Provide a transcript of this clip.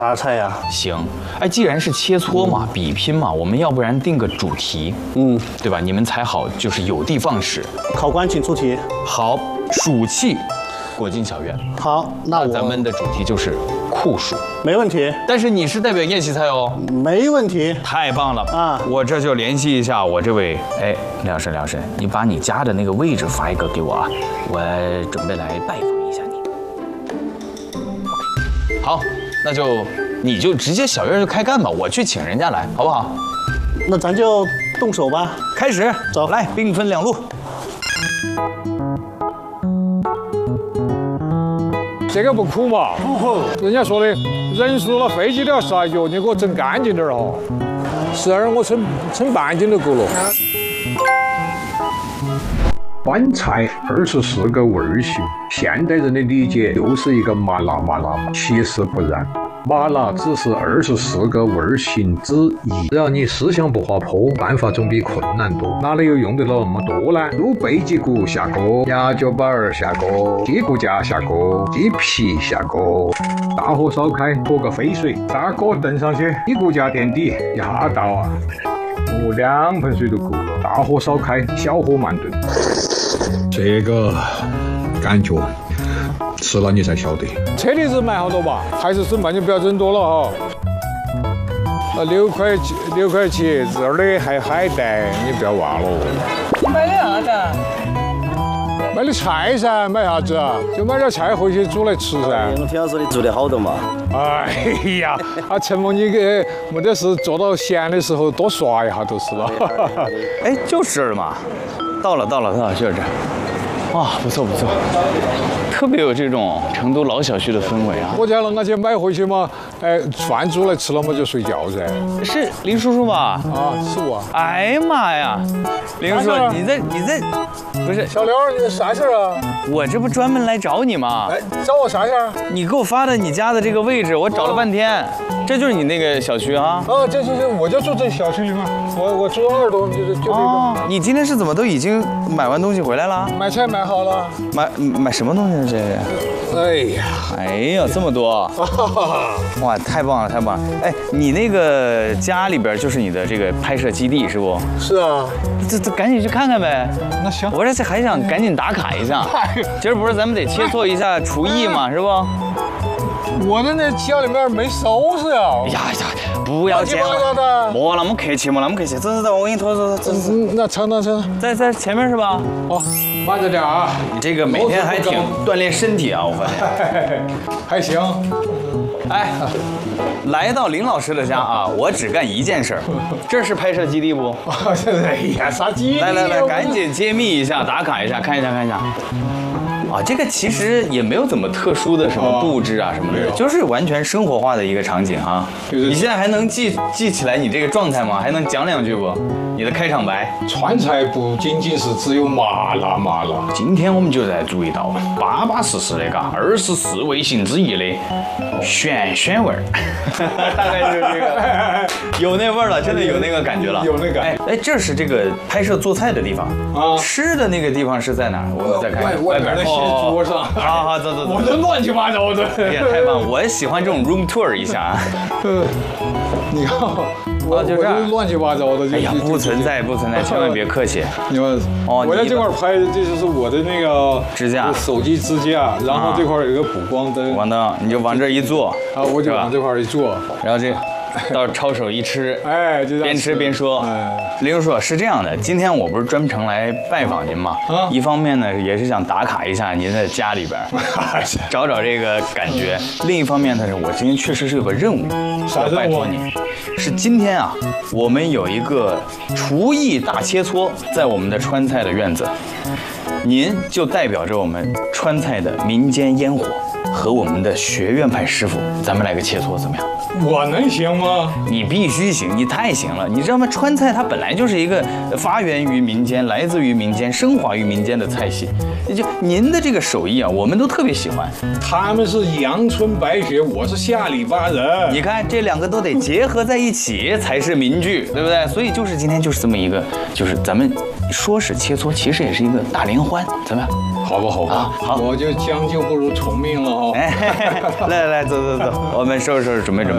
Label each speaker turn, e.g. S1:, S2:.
S1: 啥菜呀？
S2: 行，哎，既然是切磋嘛，比拼嘛，我们要不然定个主题，对吧？你们才好就是有的放矢。
S1: 考官请出题。
S2: 好，暑气，过进小院。
S1: 好，那
S2: 咱们的主题就是酷暑。
S1: 没问题。
S2: 但是你是代表宴席菜哦。
S1: 没问题。
S2: 太棒了
S1: 啊！
S2: 我这就联系一下我这位，哎，梁婶，你把你家的那个位置发一个给我啊，我准备来拜访一下你。好。那你就直接小院就开干吧，我去请人家来，好不好？
S1: 那咱就动手吧，
S2: 开始，
S1: 走，
S2: 来，兵分两路。
S3: 这个不苦嘛？
S1: 不苦。
S3: 人家说的，人熟了飞机都要撒脚，你给我整干净点哦。时而我称半斤就够了。
S4: 川菜24个味儿型，现代人的理解就是一个麻辣，其实不然。麻辣只是24个味儿型之一，只要你思想不滑坡，办法总比困难多。哪里有用得了那么多呢？猪背脊骨下锅，鸭脚板儿下锅，鸡骨架下锅，鸡皮下锅，大火烧开，泼个飞水，砂锅炖上去，鸡骨架垫底，压到啊，2盆水都够了。大火烧开，小火慢炖。这个感觉吃了你才晓得。
S3: 车厘子买好多吧？还是整吧，你不要整多了哈。6块钱，这儿的还有海带，你不要忘了。
S5: 你买的啥子？
S3: 买的菜噻，买啥子啊？就买点菜回去煮来吃噻。
S6: 我听说你做的好多嘛。
S3: 哎呀，陈某你给没得事做到闲的时候多刷一下就是了。
S2: 哎，就是这儿嘛。到了，就是这儿。哇，不错，特别有这种成都老小区的氛围啊！
S3: 我叫人家去买回去嘛，哎，饭煮来吃了嘛就睡觉噻。
S2: 是林叔叔吧？
S3: 啊，是我。
S2: 哎呀妈呀，林叔叔，你在，不是
S3: 小刘，你啥事儿啊？
S2: 我这不专门来找你吗？
S3: 哎，找我啥事儿？
S2: 你给我发的你家的这个位置，我找了半天，这就是你那个小区啊？
S3: 啊，这，我就住这小区里面，我住2栋，就这个。哦，
S2: 你今天是怎么都已经买完东西回来了？
S3: 买菜买好了。
S2: 买什么东西呢？这是？哎呀，这么多！哇，太棒了！哎，你那个家里边就是你的这个拍摄基地是不？
S3: 是啊。
S2: 这赶紧去看看呗。
S3: 那行。
S2: 我这还想赶紧打卡一下。今儿不是咱们得切磋一下厨艺嘛，是不？
S3: 我的那家里面没收拾呀！
S2: 呀，不要这样，莫那么客气，走，我给你拖。
S3: 那成，
S2: 在前面是吧？
S3: 哦，慢着点啊！
S2: 你这个每天还挺锻炼身体啊，我发现。
S3: 还行。
S2: 哎，来到林老师的家啊，我只干一件事儿。这是拍摄基地不？
S3: 哎呀，啥基地？
S2: 来，赶紧揭秘一下，打卡一下，看一下。啊，这个其实也没有怎么特殊的什么布置啊什么的，就是完全生活化的一个场景啊。你现在还能记起来你这个状态吗？还能讲2句不？你的开场白。
S3: 川菜不仅仅是只有麻辣。
S2: 今天我们就在煮一道巴巴适适的24味型之一的玄味儿。大概就是这个，有那味儿了，真的有那个感觉了。
S3: 有那个。
S2: 哎，这是这个拍摄做菜的地方啊，吃的那个地方是在哪儿？我再看
S3: 外边的桌上。
S2: 好，走。
S3: 我这乱七八糟的。
S2: 哎呀，太棒！我喜欢这种 room tour 一下。
S3: 你看，我这乱七八糟的。
S2: 哎呀，不存在，千万别客气。
S3: 你们哦，我在这块拍，这就是我的那个
S2: 支架，
S3: 手机支架，然后这块有一个补光灯。
S2: 光灯，你就往这一坐。
S3: 啊，我就往这块一坐，
S2: 然后这。到抄手一吃，
S3: 哎，就
S2: 边吃边说。林叔叔是这样的，今天我不是专程来拜访您嘛，一方面呢也是想打卡一下您的家里边，找这个感觉；另一方面呢是我今天确实是有个任务，要拜托您。是今天啊，我们有一个厨艺大切磋，在我们的川菜的院子，您就代表着我们川菜的民间烟火。和我们的学院派师傅，咱们来个切磋怎么样？
S3: 我能行吗？
S2: 你必须行，你太行了。你知道吗？川菜它本来就是一个发源于民间、来自于民间、升华于民间的菜系。就您的这个手艺啊，我们都特别喜欢。
S3: 他们是阳春白雪，我是下里巴人。
S2: 你看这2个都得结合在一起才是民剧，对不对？所以就是今天就是这么一个，就是咱们说是切磋，其实也是一个大联欢，怎么样？
S3: 好不好吧？好，我就将就不如从命了哦。
S2: 来，走，我们收拾，准备。